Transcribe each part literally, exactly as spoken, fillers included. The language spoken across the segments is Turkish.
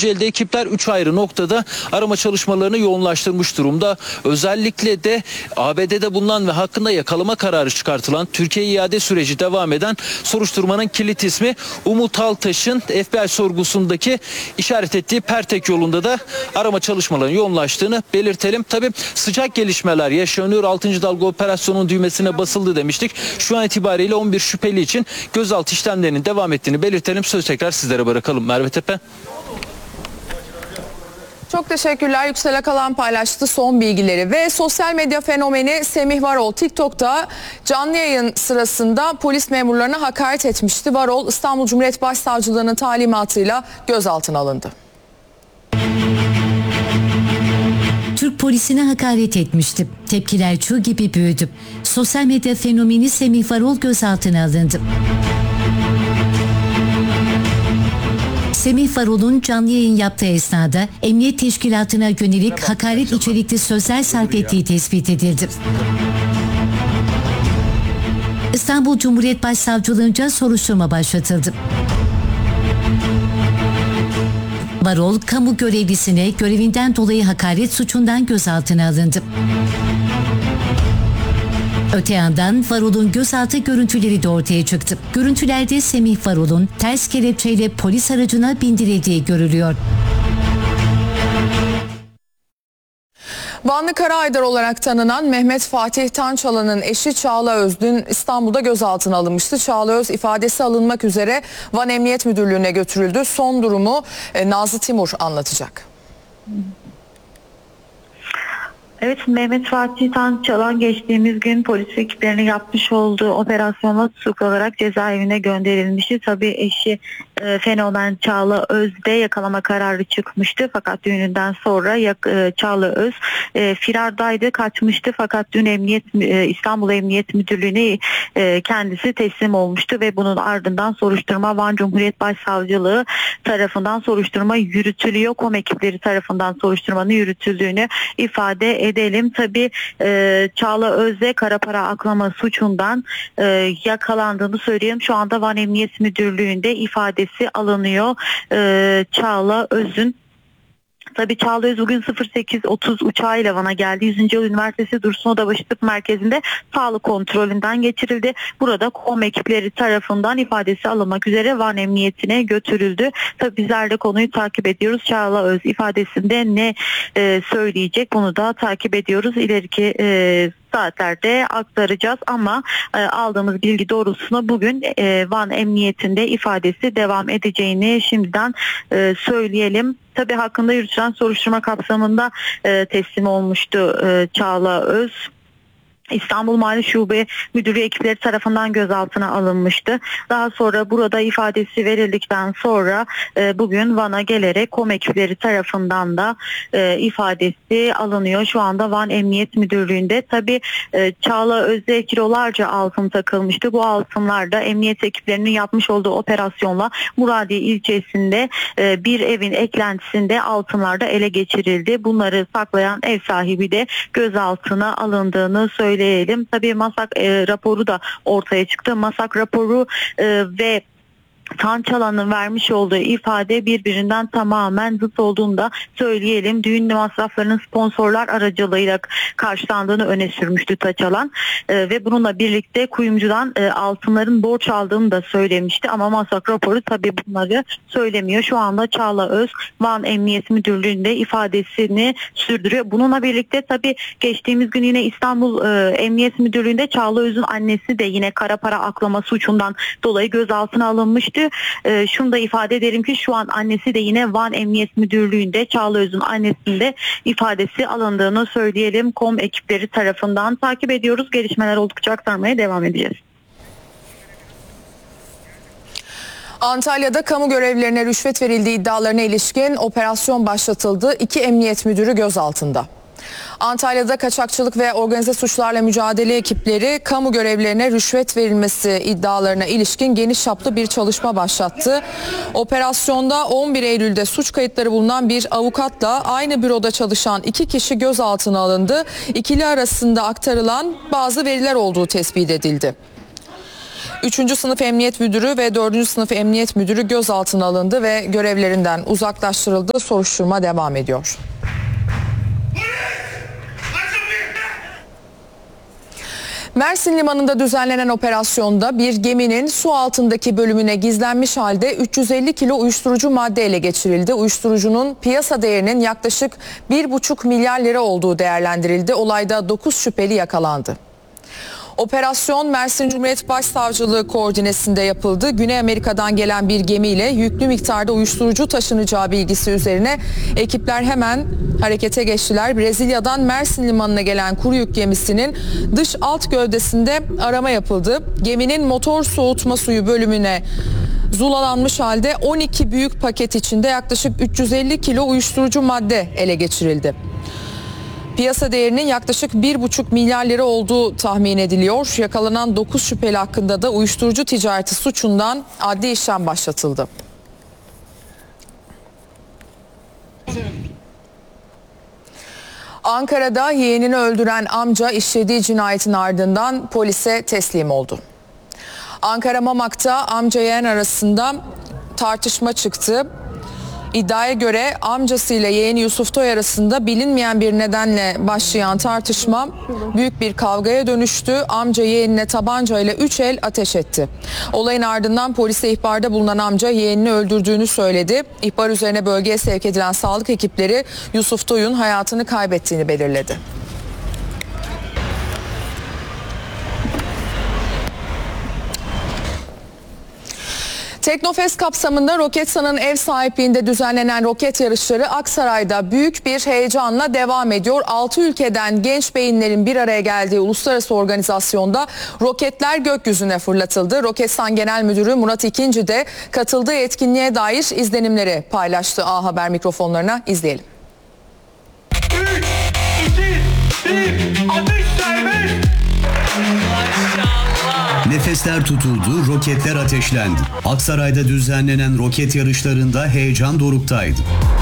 İkinci elde ekipler üç ayrı noktada arama çalışmalarını yoğunlaştırmış durumda. Özellikle de A B D'de bulunan ve hakkında yakalama kararı çıkartılan, Türkiye'ye iade süreci devam eden soruşturmanın kilit ismi Umut Altaş'ın F B I sorgusundaki işaret ettiği Pertek yolunda da arama çalışmalarının yoğunlaştığını belirtelim. Tabii sıcak gelişmeler yaşanıyor. altıncı dalga operasyonun düğmesine basıldı demiştik. Şu an itibariyle on bir şüpheli için gözaltı işlemlerinin devam ettiğini belirtelim. Söz tekrar sizlere bırakalım. Merve Tepe. Çok teşekkürler. Yüksel Akalan paylaştı son bilgileri. Ve sosyal medya fenomeni Semih Varol TikTok'ta canlı yayın sırasında polis memurlarına hakaret etmişti. Varol İstanbul Cumhuriyet Başsavcılığı'nın talimatıyla gözaltına alındı. Türk polisine hakaret etmişti. Tepkiler çığ gibi büyüdü. Sosyal medya fenomeni Semih Varol gözaltına alındı. Semih Varol'un canlı yayın yaptığı esnada emniyet teşkilatına yönelik hakaret içerikli sözler sarf ettiği tespit edildi. İstanbul Cumhuriyet Başsavcılığınca soruşturma başlatıldı. Varol, kamu görevlisine görevinden dolayı hakaret suçundan gözaltına alındı. Öte yandan Varol'un gözaltı görüntüleri de ortaya çıktı. Görüntülerde Semih Varol'un ters kelepçeyle polis aracına bindirildiği görülüyor. Vanlı Karahaydar olarak tanınan Mehmet Fatih Tançalan'ın eşi Çağla Öz dün İstanbul'da gözaltına alınmıştı. Çağla Öz ifadesi alınmak üzere Van Emniyet Müdürlüğü'ne götürüldü. Son durumu Nazlı Timur anlatacak. Evet, Mehmet Fatih Tançalan geçtiğimiz gün polis ekiplerinin yapmış olduğu operasyonla tutuklanarak cezaevine gönderilmişti. Tabii eşi e, fenomen Çağla Öz'de yakalama kararı çıkmıştı. Fakat düğününden sonra e, Çağla Öz e, firardaydı, kaçmıştı. Fakat dün Emniyet e, İstanbul Emniyet Müdürlüğü'ne e, kendisi teslim olmuştu ve bunun ardından soruşturma Van Cumhuriyet Başsavcılığı tarafından soruşturma yürütülüyor. Kom ekipleri tarafından soruşturmanın yürütüldüğünü ifade edelim. Tabii e, Çağla Öz'de kara para aklama suçundan e, yakalandığını söyleyeyim. Şu anda Van Emniyet Müdürlüğü'nde ifadesi alınıyor e, Çağla Öz'ün. Tabii Çağla Öz bugün sıfır sekiz otuz uçağıyla Van'a geldi. yüzüncü Yıl Üniversitesi Dursun Odabaşı Tıp Merkezi'nde sağlık kontrolünden geçirildi. Burada kom ekipleri tarafından ifadesi alınmak üzere Van Emniyetine götürüldü. Tabii bizler de konuyu takip ediyoruz. Çağla Öz ifadesinde ne e, söyleyecek bunu da takip ediyoruz. İleriki e, saatlerde aktaracağız ama e, aldığımız bilgi doğrultusunda bugün e, Van Emniyetinde ifadesi devam edeceğini şimdiden e, söyleyelim. Tabii hakkında yürütülen soruşturma kapsamında e, teslim olmuştu e, Çağla Öz. İstanbul Mali Şube Müdürlüğü ekipleri tarafından gözaltına alınmıştı. Daha sonra burada ifadesi verildikten sonra e, bugün Van'a gelerek kom ekipleri tarafından da e, ifadesi alınıyor. Şu anda Van Emniyet Müdürlüğü'nde. Tabii e, Çağla Öz'de kilolarca altın takılmıştı. Bu altınlar da emniyet ekiplerinin yapmış olduğu operasyonla Muradiye ilçesinde e, bir evin eklentisinde altınlar da ele geçirildi. Bunları saklayan ev sahibi de gözaltına alındığını söyledi. Tabii MASAK e, raporu da ortaya çıktı. MASAK raporu e, ve Tançalan'ın vermiş olduğu ifade birbirinden tamamen zıt olduğunu da söyleyelim. Düğün masraflarının sponsorlar aracılığıyla karşılandığını öne sürmüştü Tançalan ee, ve bununla birlikte kuyumcudan e, altınların borç aldığını da söylemişti ama MASAK raporu tabii bunları söylemiyor. Şu anda Çağla Öz Van Emniyet Müdürlüğü'nde ifadesini sürdürüyor. Bununla birlikte tabii geçtiğimiz gün yine İstanbul e, Emniyet Müdürlüğü'nde Çağla Öz'ün annesi de yine kara para aklama suçundan dolayı gözaltına alınmıştı. E, şunu da ifade ederim ki şu an annesi de yine Van Emniyet Müdürlüğü'nde Çağla Öz'ün annesinde ifadesi alındığını söyleyelim. Kom ekipleri tarafından takip ediyoruz. Gelişmeler oldukça aktarmaya devam edeceğiz. Antalya'da kamu görevlilerine rüşvet verildiği iddialarına ilişkin operasyon başlatıldı. İki emniyet müdürü gözaltında. Antalya'da kaçakçılık ve organize suçlarla mücadele ekipleri kamu görevlilerine rüşvet verilmesi iddialarına ilişkin geniş çaplı bir çalışma başlattı. Operasyonda on bir Eylül'de suç kayıtları bulunan bir avukatla aynı büroda çalışan iki kişi gözaltına alındı. İkili arasında aktarılan bazı veriler olduğu tespit edildi. Üçüncü sınıf emniyet müdürü ve dördüncü sınıf emniyet müdürü gözaltına alındı ve görevlerinden uzaklaştırıldı. Soruşturma devam ediyor. Mersin Limanı'nda düzenlenen operasyonda bir geminin su altındaki bölümüne gizlenmiş halde üç yüz elli kilo uyuşturucu madde ele geçirildi. Uyuşturucunun piyasa değerinin yaklaşık bir buçuk milyar lira olduğu değerlendirildi. Olayda dokuz şüpheli yakalandı. Operasyon Mersin Cumhuriyet Başsavcılığı koordinesinde yapıldı. Güney Amerika'dan gelen bir gemiyle yüklü miktarda uyuşturucu taşınacağı bilgisi üzerine ekipler hemen harekete geçtiler. Brezilya'dan Mersin Limanı'na gelen kuru yük gemisinin dış alt gövdesinde arama yapıldı. Geminin motor soğutma suyu bölümüne zulalanmış halde on iki büyük paket içinde yaklaşık üç yüz elli kilo uyuşturucu madde ele geçirildi. Piyasa değerinin yaklaşık bir buçuk milyar lira olduğu tahmin ediliyor. Yakalanan dokuz şüpheli hakkında da uyuşturucu ticareti suçundan adli işlem başlatıldı. Ankara'da yeğenini öldüren amca işlediği cinayetin ardından polise teslim oldu. Ankara Mamak'ta amca yeğen arasında tartışma çıktı. İddiaya göre amcasıyla yeğeni Yusuf Toy arasında bilinmeyen bir nedenle başlayan tartışma büyük bir kavgaya dönüştü. Amca yeğenine tabancayla üç el ateş etti. Olayın ardından polise ihbarda bulunan amca yeğenini öldürdüğünü söyledi. İhbar üzerine bölgeye sevk edilen sağlık ekipleri Yusuf Toy'un hayatını kaybettiğini belirledi. Teknofest kapsamında Roketsan'ın ev sahipliğinde düzenlenen roket yarışları Aksaray'da büyük bir heyecanla devam ediyor. altı ülkeden genç beyinlerin bir araya geldiği uluslararası organizasyonda roketler gökyüzüne fırlatıldı. Roketsan Genel Müdürü Murat İkinci de katıldığı etkinliğe dair izlenimleri paylaştı. A Haber mikrofonlarına izleyelim. üç, iki, bir, atış serbest! Nefesler tutuldu, roketler ateşlendi. Aksaray'da düzenlenen roket yarışlarında heyecan doruktaydı.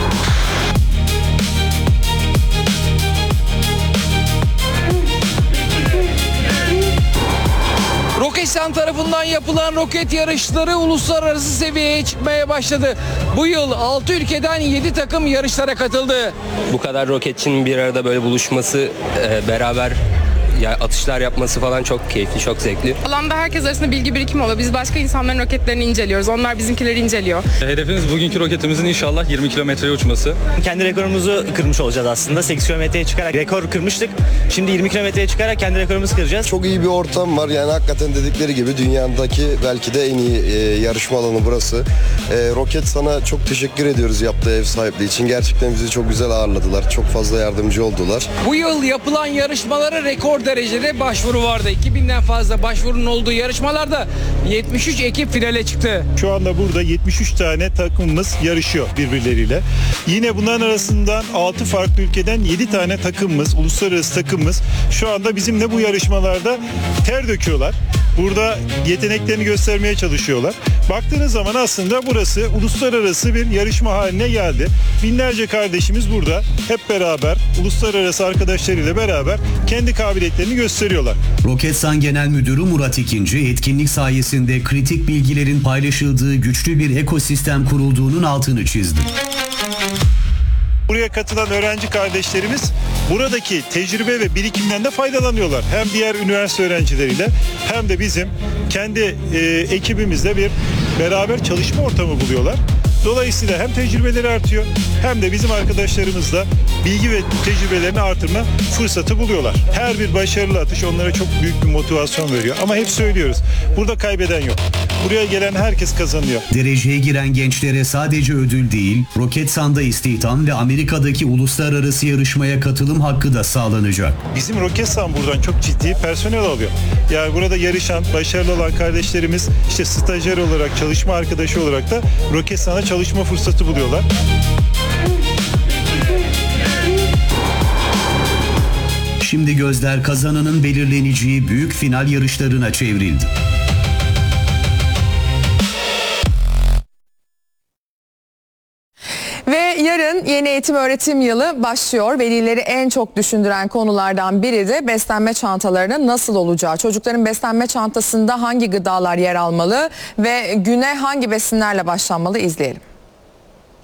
Roketsan tarafından yapılan roket yarışları uluslararası seviyeye çıkmaya başladı. Bu yıl altı ülkeden yedi takım yarışlara katıldı. Bu kadar roketçinin bir arada böyle buluşması, e, beraber ya atışlar yapması falan çok keyifli, çok zevkli. Alanda herkes arasında bilgi birikimi oluyor. Biz başka insanların roketlerini inceliyoruz. Onlar bizimkileri inceliyor. Hedefimiz bugünkü roketimizin inşallah yirmi kilometreye uçması. Kendi rekorumuzu kırmış olacağız aslında. sekiz kilometreye çıkarak rekor kırmıştık. Şimdi yirmi kilometreye çıkarak kendi rekorumuzu kıracağız. Çok iyi bir ortam var. Yani hakikaten dedikleri gibi dünyadaki belki de en iyi e, yarışma alanı burası. E, Roketsan'a çok teşekkür ediyoruz yaptığı ev sahipliği için. Gerçekten bizi çok güzel ağırladılar. Çok fazla yardımcı oldular. Bu yıl yapılan yarışmalara rekor derecede başvuru vardı. iki binden fazla başvurunun olduğu yarışmalarda yetmiş üç ekip finale çıktı. Şu anda burada yetmiş üç tane takımımız yarışıyor birbirleriyle. Yine bunların arasından altı farklı ülkeden yedi tane takımımız, uluslararası takımımız şu anda bizimle bu yarışmalarda ter döküyorlar. Burada yeteneklerini göstermeye çalışıyorlar. Baktığınız zaman aslında burası uluslararası bir yarışma haline geldi. Binlerce kardeşimiz burada hep beraber uluslararası arkadaşlarıyla beraber kendi kabiliyetlerini gösteriyorlar. Roketsan Genel Müdürü Murat İkinci etkinlik sayesinde kritik bilgilerin paylaşıldığı güçlü bir ekosistem kurulduğunun altını çizdi. Buraya katılan öğrenci kardeşlerimiz buradaki tecrübe ve birikimden de faydalanıyorlar. Hem diğer üniversite öğrencileriyle hem de bizim kendi e, ekibimizle bir beraber çalışma ortamı buluyorlar. Dolayısıyla hem tecrübeleri artıyor hem de bizim arkadaşlarımızla bilgi ve tecrübelerini artırma fırsatı buluyorlar. Her bir başarılı atış onlara çok büyük bir motivasyon veriyor. Ama hep söylüyoruz, burada kaybeden yok. Buraya gelen herkes kazanıyor. Dereceye giren gençlere sadece ödül değil, Roketsan'da istihdam ve Amerika'daki uluslararası yarışmaya katılım hakkı da sağlanacak. Bizim Roketsan buradan çok ciddi personel alıyor. Yani burada yarışan, başarılı olan kardeşlerimiz işte stajyer olarak, çalışma arkadaşı olarak da Roketsan'a çalışma fırsatı buluyorlar. Şimdi gözler kazananın belirleneceği büyük final yarışlarına çevrildi. Ve yarın yeni eğitim öğretim yılı başlıyor. Velileri en çok düşündüren konulardan biri de beslenme çantalarının nasıl olacağı. Çocukların beslenme çantasında hangi gıdalar yer almalı ve güne hangi besinlerle başlanmalı izleyelim.